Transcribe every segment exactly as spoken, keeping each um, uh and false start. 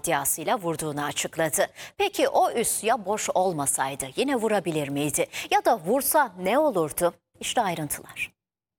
iddiasıyla vurduğunu açıkladı. Peki o üs ya boş olmasaydı yine vurabilir miydi? Ya da vursa ne olurdu? İşte ayrıntılar.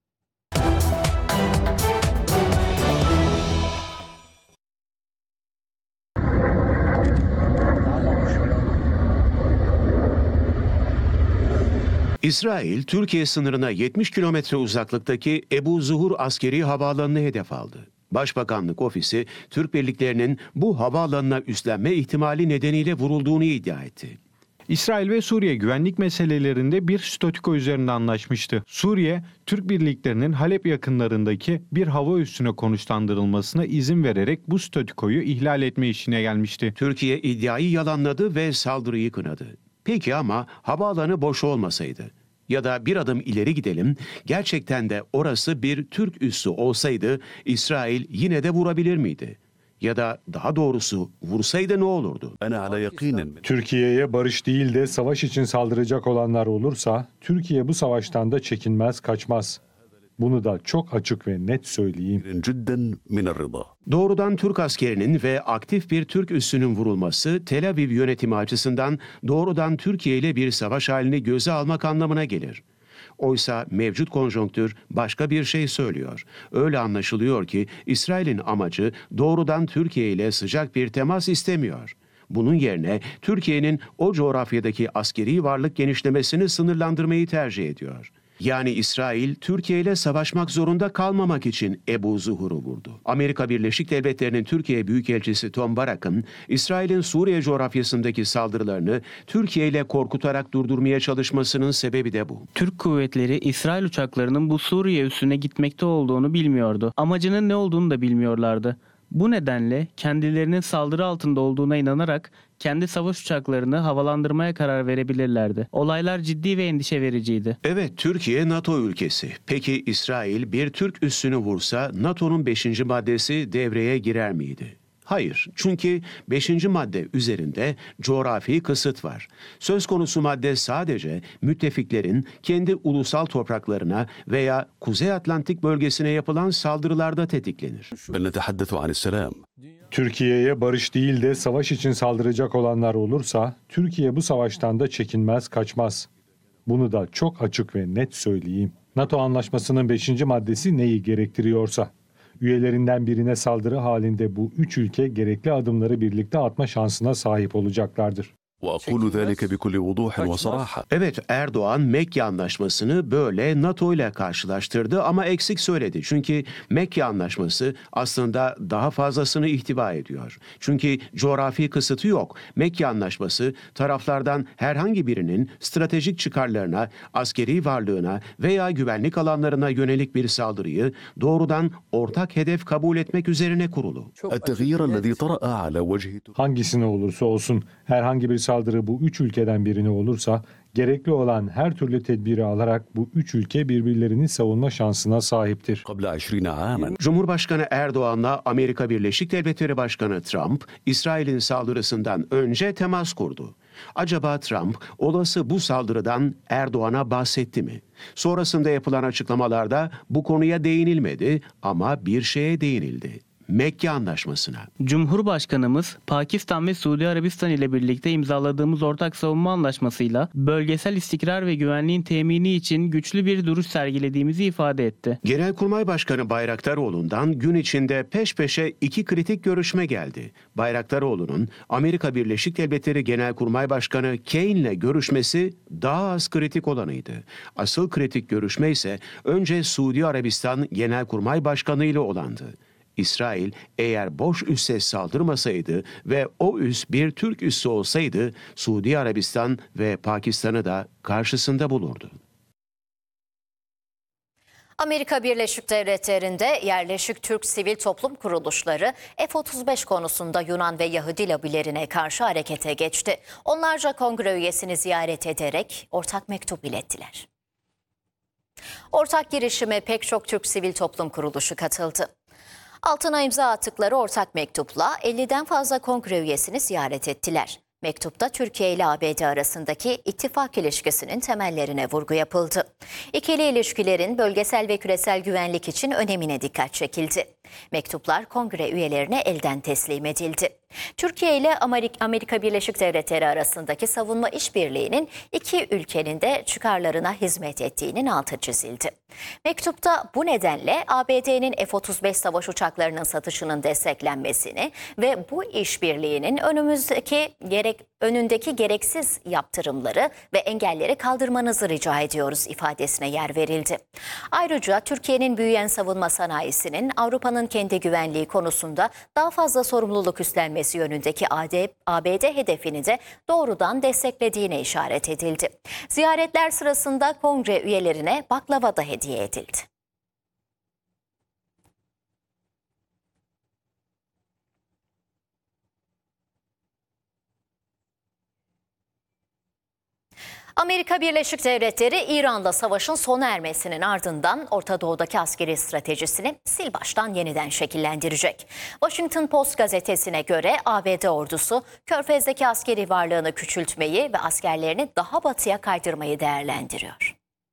İsrail, Türkiye sınırına yetmiş kilometre uzaklıktaki Ebu Zuhur askeri havaalanını hedef aldı. Başbakanlık ofisi, Türk birliklerinin bu havaalanına üstlenme ihtimali nedeniyle vurulduğunu iddia etti. İsrail ve Suriye güvenlik meselelerinde bir statüko üzerinde anlaşmıştı. Suriye, Türk birliklerinin Halep yakınlarındaki bir hava üssüne konuşlandırılmasına izin vererek bu statükoyu ihlal etme işine gelmişti. Türkiye iddiayı yalanladı ve saldırıyı kınadı. Peki ama havaalanı boş olmasaydı ya da bir adım ileri gidelim, gerçekten de orası bir Türk üssü olsaydı İsrail yine de vurabilir miydi? Ya da daha doğrusu vursaydı ne olurdu? Türkiye'ye barış değil de savaş için saldıracak olanlar olursa Türkiye bu savaştan da çekinmez, kaçmaz. Bunu da çok açık ve net söyleyeyim. Doğrudan Türk askerinin ve aktif bir Türk üssünün vurulması Tel Aviv yönetimi açısından doğrudan Türkiye ile bir savaş halini göze almak anlamına gelir. Oysa mevcut konjonktür başka bir şey söylüyor. Öyle anlaşılıyor ki İsrail'in amacı doğrudan Türkiye ile sıcak bir temas istemiyor. Bunun yerine Türkiye'nin o coğrafyadaki askeri varlık genişlemesini sınırlandırmayı tercih ediyor. Yani İsrail, Türkiye ile savaşmak zorunda kalmamak için Ebu Zuhur'u vurdu. Amerika Birleşik Devletleri'nin Türkiye Büyükelçisi Tom Barak'ın, İsrail'in Suriye coğrafyasındaki saldırılarını Türkiye ile korkutarak durdurmaya çalışmasının sebebi de bu. Türk kuvvetleri İsrail uçaklarının bu Suriye üssüne gitmekte olduğunu bilmiyordu. Amacının ne olduğunu da bilmiyorlardı. Bu nedenle kendilerinin saldırı altında olduğuna inanarak kendi savaş uçaklarını havalandırmaya karar verebilirlerdi. Olaylar ciddi ve endişe vericiydi. Evet, Türkiye NATO ülkesi. Peki İsrail bir Türk üssünü vursa NATO'nun beşinci maddesi devreye girer miydi? Hayır, çünkü beşinci madde üzerinde coğrafi kısıt var. Söz konusu madde sadece müttefiklerin kendi ulusal topraklarına veya Kuzey Atlantik bölgesine yapılan saldırılarda tetiklenir. Türkiye'ye barış değil de savaş için saldıracak olanlar olursa Türkiye bu savaştan da çekinmez, kaçmaz. Bunu da çok açık ve net söyleyeyim. NATO anlaşmasının beşinci maddesi neyi gerektiriyorsa. Üyelerinden birine saldırı halinde bu üç ülke gerekli adımları birlikte atma şansına sahip olacaklardır. Evet, Erdoğan Mekke Anlaşması'nı böyle NATO ile karşılaştırdı ama eksik söyledi. Çünkü Mekke Anlaşması aslında daha fazlasını ihtiva ediyor. Çünkü coğrafi kısıtı yok. Mekke Anlaşması taraflardan herhangi birinin stratejik çıkarlarına, askeri varlığına veya güvenlik alanlarına yönelik bir saldırıyı doğrudan ortak hedef kabul etmek üzerine kurulu. Hangisine olursa olsun herhangi bir saldırı bu üç ülkeden birine olursa gerekli olan her türlü tedbiri alarak bu üç ülke birbirlerini savunma şansına sahiptir. Cumhurbaşkanı Erdoğan'la Amerika Birleşik Devletleri Başkanı Trump, İsrail'in saldırısından önce temas kurdu. Acaba Trump olası bu saldırıdan Erdoğan'a bahsetti mi? Sonrasında yapılan açıklamalarda bu konuya değinilmedi ama bir şeye değinildi. Mekke Anlaşması'na. Cumhurbaşkanımız Pakistan ve Suudi Arabistan ile birlikte imzaladığımız ortak savunma anlaşmasıyla bölgesel istikrar ve güvenliğin temini için güçlü bir duruş sergilediğimizi ifade etti. Genelkurmay Başkanı Bayraktaroğlu'ndan gün içinde peş peşe iki kritik görüşme geldi. Bayraktaroğlu'nun Amerika Birleşik Devletleri Genelkurmay Başkanı Kane'le görüşmesi daha az kritik olanıydı. Asıl kritik görüşme ise önce Suudi Arabistan Genelkurmay Başkanı ile olandı. İsrail eğer boş üsse saldırmasaydı ve o üs bir Türk üssü olsaydı Suudi Arabistan ve Pakistan'ı da karşısında bulurdu. Amerika Birleşik Devletleri'nde yerleşik Türk sivil toplum kuruluşları F otuz beş konusunda Yunan ve Yahudi lobilerine karşı harekete geçti. Onlarca kongre üyesini ziyaret ederek ortak mektup ilettiler. Ortak girişime pek çok Türk sivil toplum kuruluşu katıldı. Altına imza attıkları ortak mektupla elliden fazla kongre üyesini ziyaret ettiler. Mektupta Türkiye ile A B D arasındaki ittifak ilişkisinin temellerine vurgu yapıldı. İkili ilişkilerin bölgesel ve küresel güvenlik için önemine dikkat çekildi. Mektuplar kongre üyelerine elden teslim edildi. Türkiye ile Amerika, Amerika Birleşik Devletleri arasındaki savunma işbirliğinin iki ülkenin de çıkarlarına hizmet ettiğinin altı çizildi. Mektupta bu nedenle A B D'nin F otuz beş savaş uçaklarının satışının desteklenmesini ve bu işbirliğinin önümüzdeki gerek önündeki gereksiz yaptırımları ve engelleri kaldırmanızı rica ediyoruz ifadesine yer verildi. Ayrıca Türkiye'nin büyüyen savunma sanayisinin Avrupa'nın kendi güvenliği konusunda daha fazla sorumluluk üstlenmesi yönündeki A B D hedefini de doğrudan desteklediğine işaret edildi. Ziyaretler sırasında kongre üyelerine baklava da hediye edildi. Amerika Birleşik Devletleri İran'la savaşın sona ermesinin ardından Orta Doğu'daki askeri stratejisini sil baştan yeniden şekillendirecek. Washington Post gazetesine göre A B D ordusu Körfez'deki askeri varlığını küçültmeyi ve askerlerini daha batıya kaydırmayı değerlendiriyor.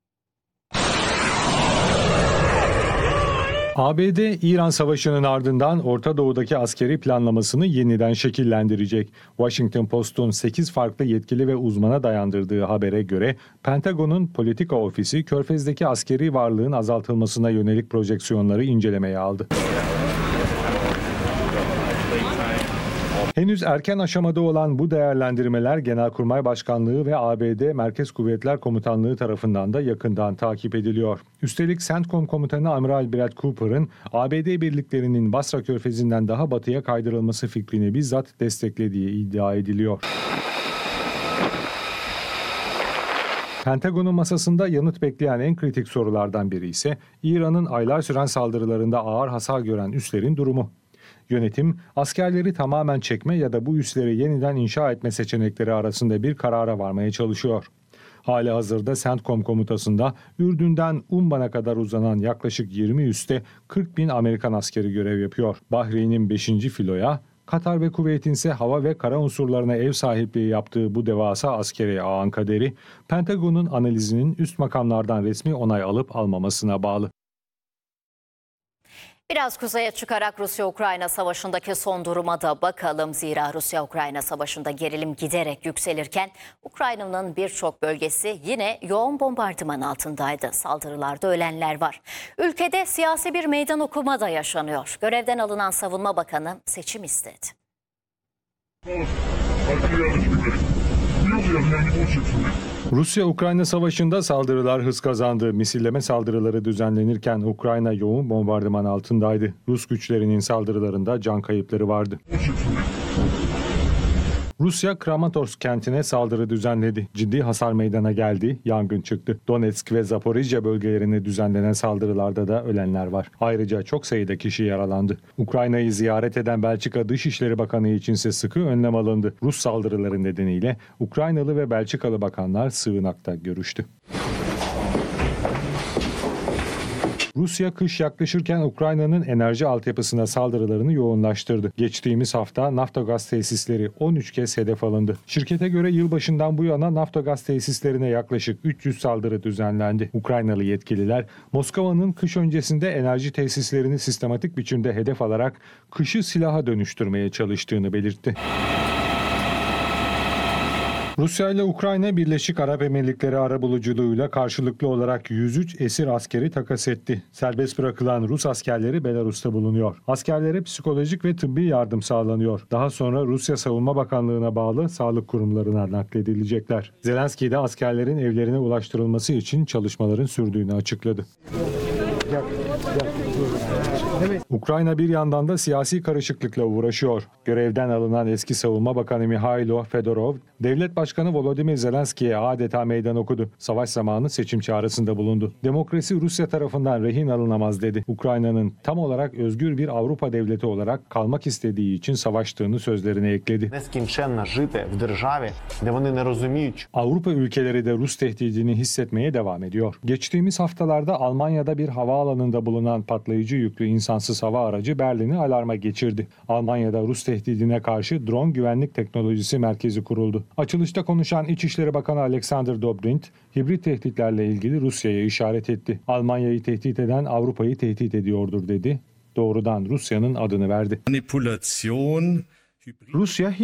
A B D, İran Savaşı'nın ardından Orta Doğu'daki askeri planlamasını yeniden şekillendirecek. Washington Post'un sekiz farklı yetkili ve uzmana dayandırdığı habere göre, Pentagon'un politika ofisi Körfez'deki askeri varlığın azaltılmasına yönelik projeksiyonları incelemeye aldı. Henüz erken aşamada olan bu değerlendirmeler Genelkurmay Başkanlığı ve A B D Merkez Kuvvetler Komutanlığı tarafından da yakından takip ediliyor. Üstelik CENTCOM Komutanı Amiral Brad Cooper'ın A B D birliklerinin Basra Körfezi'nden daha batıya kaydırılması fikrini bizzat desteklediği iddia ediliyor. Pentagon'un masasında yanıt bekleyen en kritik sorulardan biri ise İran'ın aylar süren saldırılarında ağır hasar gören üslerin durumu. Yönetim, askerleri tamamen çekme ya da bu üsleri yeniden inşa etme seçenekleri arasında bir karara varmaya çalışıyor. Halihazırda CENTCOM komutasında Ürdün'den Umman'a kadar uzanan yaklaşık yirmi üste kırk bin Amerikan askeri görev yapıyor. Bahreyn'in beşinci filoya, Katar ve Kuveyt'in ise hava ve kara unsurlarına ev sahipliği yaptığı bu devasa askeri ağın kaderi, Pentagon'un analizinin üst makamlardan resmi onay alıp almamasına bağlı. Biraz kuzeye çıkarak Rusya-Ukrayna savaşındaki son duruma da bakalım. Zira Rusya-Ukrayna savaşında gerilim giderek yükselirken Ukrayna'nın birçok bölgesi yine yoğun bombardıman altındaydı. Saldırılarda ölenler var. Ülkede siyasi bir meydan okuma da yaşanıyor. Görevden alınan Savunma Bakanı seçim istedi. Rusya-Ukrayna savaşında saldırılar hız kazandı. Misilleme saldırıları düzenlenirken Ukrayna yoğun bombardıman altındaydı. Rus güçlerinin saldırılarında can kayıpları vardı. Rusya Kramatorsk kentine saldırı düzenledi. Ciddi hasar meydana geldi, yangın çıktı. Donetsk ve Zaporijya bölgelerine düzenlenen saldırılarda da ölenler var. Ayrıca çok sayıda kişi yaralandı. Ukrayna'yı ziyaret eden Belçika Dışişleri Bakanı içinse sıkı önlem alındı. Rus saldırıları nedeniyle Ukraynalı ve Belçikalı bakanlar sığınakta görüştü. Rusya kış yaklaşırken Ukrayna'nın enerji altyapısına saldırılarını yoğunlaştırdı. Geçtiğimiz hafta Naftogaz tesisleri on üç kez hedef alındı. Şirkete göre yılbaşından bu yana Naftogaz tesislerine yaklaşık üç yüz saldırı düzenlendi. Ukraynalı yetkililer Moskova'nın kış öncesinde enerji tesislerini sistematik biçimde hedef alarak kışı silaha dönüştürmeye çalıştığını belirtti. Rusya ile Ukrayna Birleşik Arap Emirlikleri arabuluculuğuyla karşılıklı olarak yüz üç esir askeri takas etti. Serbest bırakılan Rus askerleri Belarus'ta bulunuyor. Askerlere psikolojik ve tıbbi yardım sağlanıyor. Daha sonra Rusya Savunma Bakanlığı'na bağlı sağlık kurumlarına nakledilecekler. Zelenski de askerlerin evlerine ulaştırılması için çalışmaların sürdüğünü açıkladı. Ukrayna bir yandan da siyasi karışıklıkla uğraşıyor. Görevden alınan eski Savunma Bakanı Mihailo Fedorov, Devlet Başkanı Volodymyr Zelenski'ye adeta meydan okudu. Savaş zamanı seçim çağrısında bulundu. Demokrasi Rusya tarafından rehin alınamaz dedi. Ukrayna'nın tam olarak özgür bir Avrupa devleti olarak kalmak istediği için savaştığını sözlerine ekledi. Avrupa ülkeleri de Rus tehdidini hissetmeye devam ediyor. Geçtiğimiz haftalarda Almanya'da bir havaalanında bulunan patlayıcı yüklü insansız hava aracı Berlin'i alarma geçirdi. Almanya'da Rus tehdidine karşı drone güvenlik teknolojisi merkezi kuruldu. Açılışta konuşan İçişleri Bakanı Alexander Dobrindt, hibrit tehditlerle ilgili Rusya'ya işaret etti. Almanya'yı tehdit eden Avrupa'yı tehdit ediyordur dedi. Doğrudan Rusya'nın adını verdi. Manipülasyon Rusya